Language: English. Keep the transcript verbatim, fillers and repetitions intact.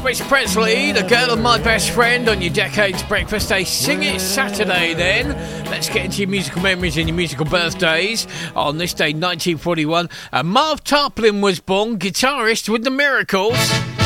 Elvis Presley, the girl of my best friend, on your Decades Breakfast. A Sing It Saturday then. Let's get into your musical memories and your musical birthdays. On this day, nineteen forty-one, uh, Marv Tarplin was born, guitarist with the Miracles.